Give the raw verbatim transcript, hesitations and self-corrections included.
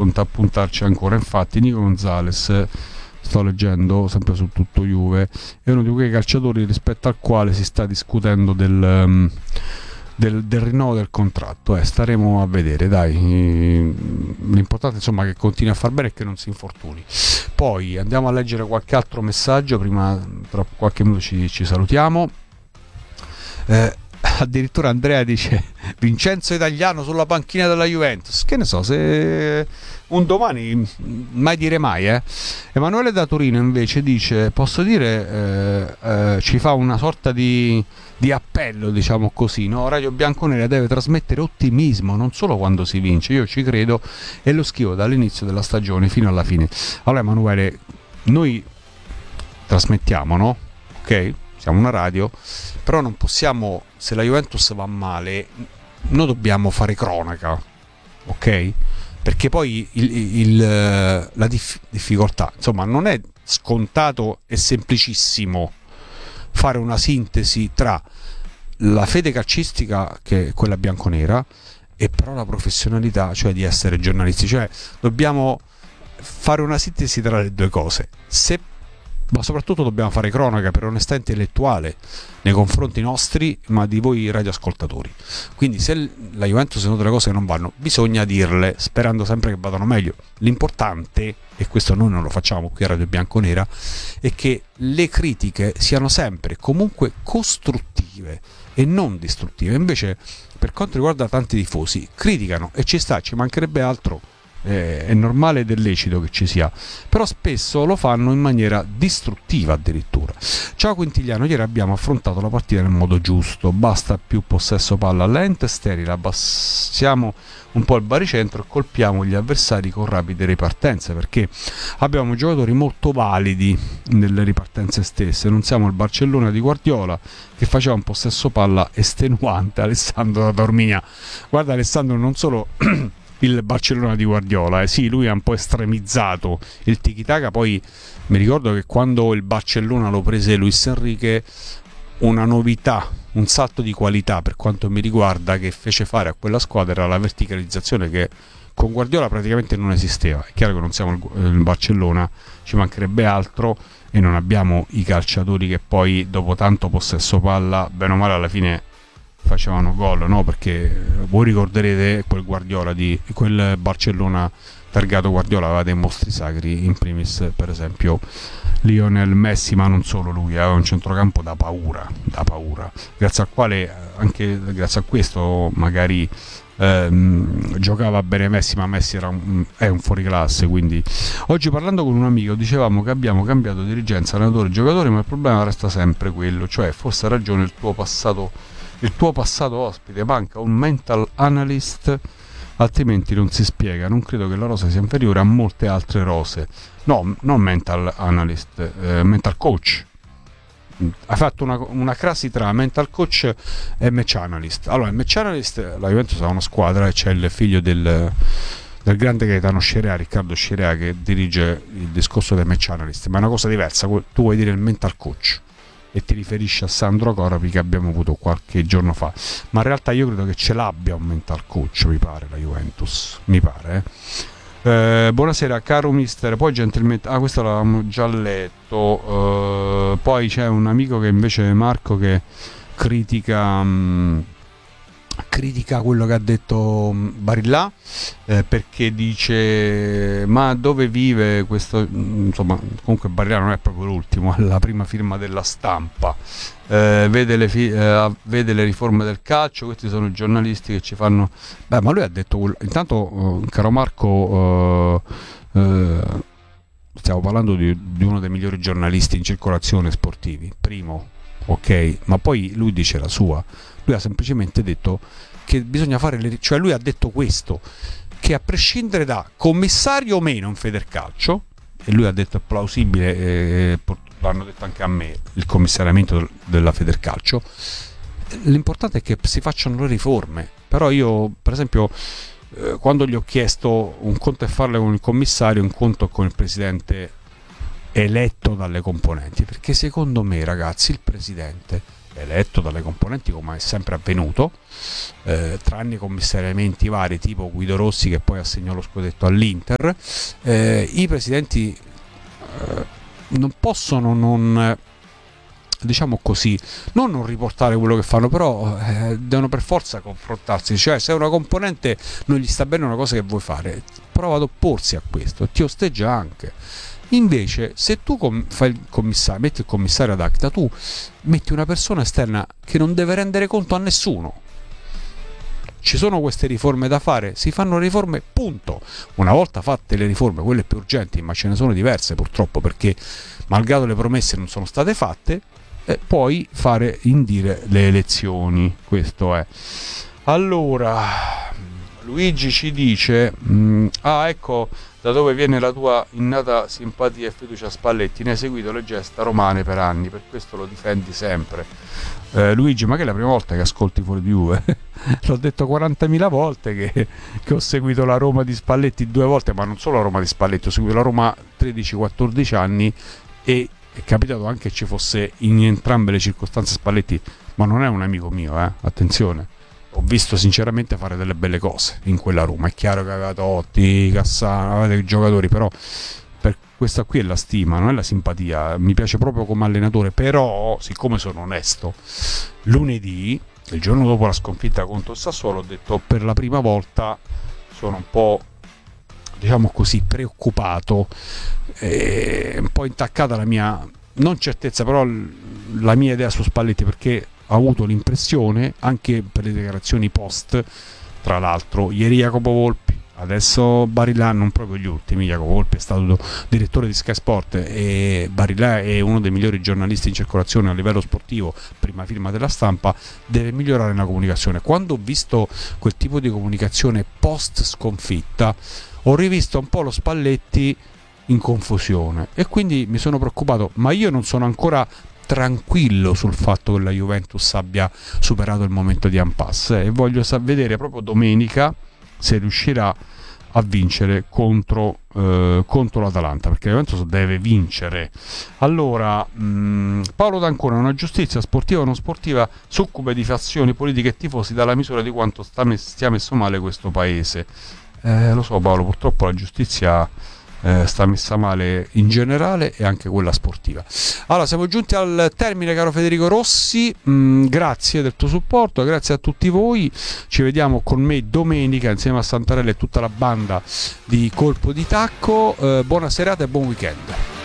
pronta a puntarci ancora. Infatti Nico Gonzalez, sto leggendo sempre su Tutto Juve, è uno di quei calciatori rispetto al quale si sta discutendo del, um, del, del rinnovo del contratto. Eh, staremo a vedere, dai. L'importante insomma è che continui a far bene e che non si infortuni. Poi andiamo a leggere qualche altro messaggio, prima tra qualche minuto ci, ci salutiamo. Eh, addirittura Andrea dice Vincenzo Italiano sulla panchina della Juventus, che ne so, se un domani, mai dire mai. eh. Emanuele da Torino invece dice, posso dire, eh, eh, ci fa una sorta di, di appello, diciamo così, no? Radio Bianconera deve trasmettere ottimismo non solo quando si vince, io ci credo e lo scrivo dall'inizio della stagione fino alla fine. Allora Emanuele, noi trasmettiamo, no? Ok? Siamo una radio, però non possiamo, se la Juventus va male, noi dobbiamo fare cronaca, ok? Perché poi il, il, la dif- difficoltà, insomma, non è scontato e semplicissimo fare una sintesi tra la fede calcistica, che è quella bianconera, e però la professionalità, cioè di essere giornalisti. Cioè dobbiamo fare una sintesi tra le due cose. Se ma soprattutto dobbiamo fare cronaca per onestà intellettuale nei confronti nostri, ma di voi radioascoltatori. Quindi se la Juventus è una delle cose che non vanno, bisogna dirle, sperando sempre che vadano meglio. L'importante, e questo noi non lo facciamo qui a Radio Bianconera, è che le critiche siano sempre comunque costruttive e non distruttive. Invece per quanto riguarda tanti tifosi, criticano e ci sta, ci mancherebbe altro. È normale ed è lecito che ci sia, però spesso lo fanno in maniera distruttiva addirittura. Ciao Quintigliano, ieri abbiamo affrontato la partita nel modo giusto, basta più possesso palla lento e sterile, abbassiamo un po' il baricentro e colpiamo gli avversari con rapide ripartenze, perché abbiamo giocatori molto validi nelle ripartenze stesse, non siamo il Barcellona di Guardiola che faceva un possesso palla estenuante. Alessandro da Taormina, guarda Alessandro, non solo il Barcellona di Guardiola, eh sì, lui ha un po' estremizzato il tiki-taka. Poi mi ricordo che quando il Barcellona lo prese Luis Enrique, una novità, un salto di qualità per quanto mi riguarda che fece fare a quella squadra era la verticalizzazione, che con Guardiola praticamente non esisteva. È chiaro che non siamo il, il Barcellona, ci mancherebbe altro, e non abbiamo i calciatori che poi dopo tanto possesso palla bene o male alla fine facevano gol, no? Perché voi ricorderete quel Guardiola di quel Barcellona targato Guardiola aveva dei mostri sacri, in primis per esempio Lionel Messi, ma non solo lui, aveva un centrocampo da paura, da paura, grazie al quale anche grazie a questo magari ehm, giocava bene Messi, ma Messi era un, è un fuoriclasse. Quindi oggi, parlando con un amico, dicevamo che abbiamo cambiato dirigenza, allenatore e giocatori, ma il problema resta sempre quello, cioè forse ha ragione il tuo passato il tuo passato ospite, manca un mental analyst, altrimenti non si spiega. Non credo che la rosa sia inferiore a molte altre rose. No, non mental analyst, eh, mental coach. Hai fatto una, una crasi tra mental coach e match analyst. Allora, il match analyst, la Juventus ha una squadra e c'è il figlio del, del grande Gaetano Scirea, Riccardo Scirea, che dirige il discorso dei match analyst, ma è una cosa diversa. Tu vuoi dire il mental coach e ti riferisci a Sandro Corapi che abbiamo avuto qualche giorno fa, ma in realtà io credo che ce l'abbia un mental coach, mi pare, la Juventus, mi pare eh. Eh, buonasera caro mister, poi gentilmente, ah questo l'avevamo già letto, eh, poi c'è un amico che invece, Marco, che critica mh, critica quello che ha detto Barilla, eh, perché dice ma dove vive questo, insomma comunque Barilla non è proprio l'ultimo, è la prima firma della Stampa, eh, vede, le fi- eh, vede le riforme del calcio, questi sono i giornalisti che ci fanno, beh ma lui ha detto intanto, eh, caro Marco, eh, eh, stiamo parlando di, di uno dei migliori giornalisti in circolazione sportivi, primo, ok, ma poi lui dice la sua. Lui ha semplicemente detto che bisogna fare le, cioè lui ha detto questo, che a prescindere da commissario o meno in Federcalcio, e lui ha detto è plausibile, eh, l'hanno detto anche a me, il commissariamento della Federcalcio, l'importante è che si facciano le riforme. Però io per esempio eh, quando gli ho chiesto, un conto è farle con il commissario, un conto con il presidente eletto dalle componenti, perché secondo me ragazzi il presidente eletto dalle componenti come è sempre avvenuto, eh, tranne commissariamenti vari tipo Guido Rossi che poi assegnò lo scudetto all'Inter. Eh, i presidenti eh, non possono non, diciamo così, non non riportare quello che fanno, però eh, devono per forza confrontarsi. Cioè, se una componente non gli sta bene una cosa che vuoi fare, prova ad opporsi a questo, ti osteggia anche. Invece, se tu com- fai il commissario, metti il commissario ad acta, tu metti una persona esterna che non deve rendere conto a nessuno. Ci sono queste riforme da fare, si fanno riforme, punto. Una volta fatte le riforme, quelle più urgenti, ma ce ne sono diverse purtroppo, perché malgrado le promesse non sono state fatte, eh, puoi fare indire le elezioni. Questo è. Allora, Luigi ci dice, mh, ah ecco da dove viene la tua innata simpatia e fiducia a Spalletti, ne hai seguito le gesta romane per anni, per questo lo difendi sempre. Eh, Luigi, ma che è la prima volta che ascolti Fuori di Juve? L'ho detto quarantamila volte che, che ho seguito la Roma di Spalletti due volte, ma non solo la Roma di Spalletti, ho seguito la Roma tredici quattordici anni e è capitato anche che ci fosse in entrambe le circostanze Spalletti, ma non è un amico mio, eh? Attenzione. Ho visto sinceramente fare delle belle cose in quella Roma. È chiaro che aveva Totti, Cassano, aveva dei giocatori, però per questa qui è la stima, non è la simpatia. Mi piace proprio come allenatore, però siccome sono onesto, lunedì, il giorno dopo la sconfitta contro il Sassuolo, ho detto per la prima volta sono un po', diciamo così, preoccupato, e un po' intaccata la mia, non certezza, però la mia idea su Spalletti, perché ho avuto l'impressione, anche per le dichiarazioni post, tra l'altro ieri Jacopo Volpi, adesso Barilà, non proprio gli ultimi, Jacopo Volpi è stato direttore di Sky Sport e Barilà è uno dei migliori giornalisti in circolazione a livello sportivo, prima firma della Stampa, deve migliorare la comunicazione. Quando ho visto quel tipo di comunicazione post sconfitta, ho rivisto un po' lo Spalletti in confusione e quindi mi sono preoccupato, ma io non sono ancora tranquillo sul fatto che la Juventus abbia superato il momento di impasse, eh, e voglio sa- vedere proprio domenica se riuscirà a vincere contro, eh, contro l'Atalanta, perché la Juventus deve vincere. Allora, mh, Paolo D'Ancona, una giustizia sportiva o non sportiva succube di fazioni politiche e tifosi dalla misura di quanto sta mess- stia messo male questo paese. Eh, lo so Paolo, purtroppo la giustizia Eh, sta messa male in generale e anche quella sportiva. Allora, siamo giunti al termine, caro Federico Rossi. Mm, grazie del tuo supporto, grazie a tutti voi. Ci vediamo con me domenica insieme a Santarelli e tutta la banda di Colpo di Tacco. Eh, buona serata e buon weekend.